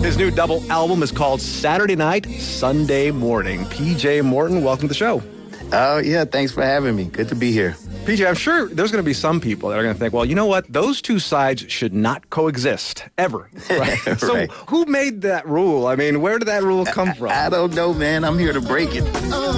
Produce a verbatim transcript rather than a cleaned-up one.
His new double album is called Saturday Night, Sunday Morning. P J Morton, welcome to the show. Oh, uh, yeah, thanks for having me. Good to be here. P J, I'm sure there's going to be some people that are going to think, well, you know what? Those two sides should not coexist, ever. Right? Right. So who made that rule? I mean, where did that rule come from? I, I don't know, man. I'm here to break it.